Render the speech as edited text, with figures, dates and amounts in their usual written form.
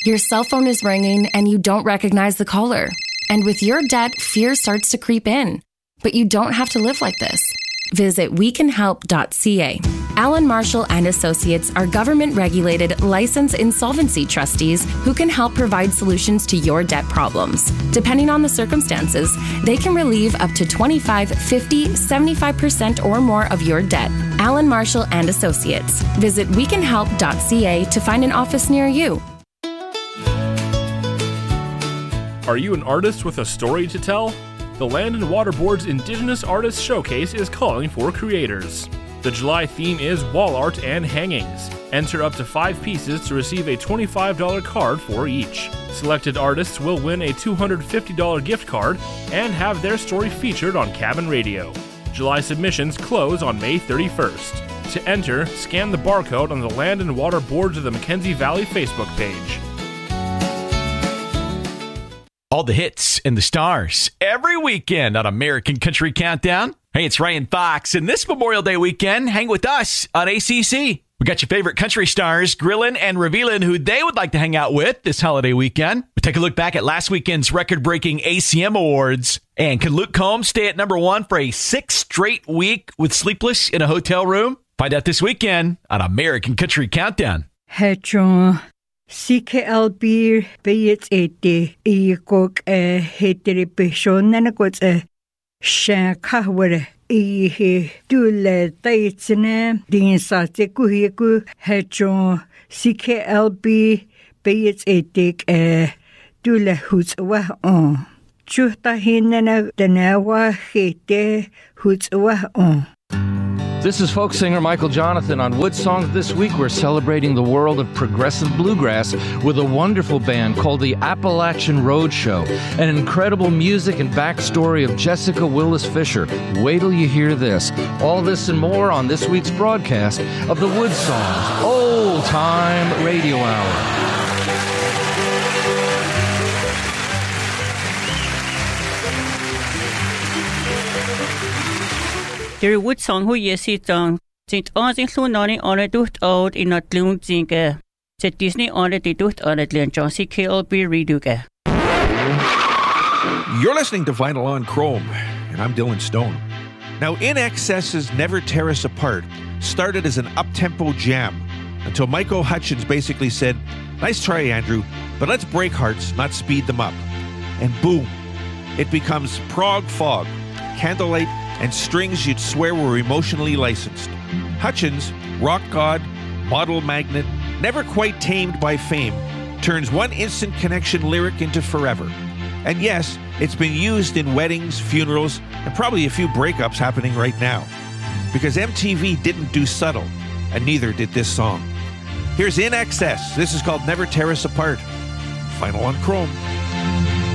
Your cell phone is ringing and you don't recognize the caller. And with your debt, fear starts to creep in. But you don't have to live like this. Visit wecanhelp.ca. Allen Marshall and Associates are government-regulated, licensed insolvency trustees who can help provide solutions to your debt problems. Depending on the circumstances, they can relieve up to 25, 50, 75% or more of your debt. Allen Marshall and Associates. Visit wecanhelp.ca to find an office near you. Are you an artist with a story to tell? The Land and Water Board's Indigenous Artists Showcase is calling for creators. The July theme is wall art and hangings. Enter up to 5 pieces to receive a $25 card for each. Selected artists will win a $250 gift card and have their story featured on Cabin Radio. July submissions close on May 31st. To enter, scan the barcode on the Land and Water Boards of the Mackenzie Valley Facebook page. All the hits and the stars every weekend on American Country Countdown. Hey, it's Ryan Fox, and this Memorial Day weekend, hang with us on ACC. We got your favorite country stars grilling and revealing who they would like to hang out with this holiday weekend. We take a look back at last weekend's record-breaking ACM Awards. And can Luke Combs stay at number 1 for a 6th straight week with Sleepless in a Hotel Room? Find out this weekend on American Country Countdown. Hey, John. CKLB beit ete ikok heteripation nanakot shankahware dule taitsne din sate kuhiku hecho CKLB beit etik dule hutswa on chuta hinna denawa hete hutswa on. This is folk singer Michael Jonathan. On Wood Songs this week, we're celebrating the world of progressive bluegrass with a wonderful band called the Appalachian Roadshow. An incredible music and backstory of Jessica Willis Fisher. Wait till you hear this. All this and more on this week's broadcast of the Wood Songs Old Time Radio Hour. There would song who yes it on St. Ozing Lunani on a ducht out in a gloom zinga. Said Disney on it, they ducht on it, and John CKLB reduga. You're listening to Vinyl on Chrome, and I'm Dylan Stone. Now, In Excess's Never Tear Us Apart started as an up-tempo jam until Michael Hutchins basically said, "Nice try, Andrew, but let's break hearts, not speed them up." And boom, it becomes prog fog, candlelight, and strings you'd swear were emotionally licensed. Hutchins, rock god, model magnet, never quite tamed by fame, turns one instant connection lyric into forever. And yes, it's been used in weddings, funerals, and probably a few breakups happening right now. Because MTV didn't do subtle, and neither did this song. Here's In Excess. This is called Never Tear Us Apart. Vinyl on Chrome.